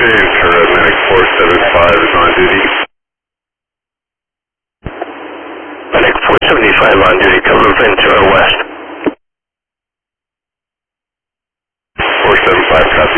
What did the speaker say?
James for Medic 475 is on duty. Medic 475 on duty, cover Ventura West. 475, copy.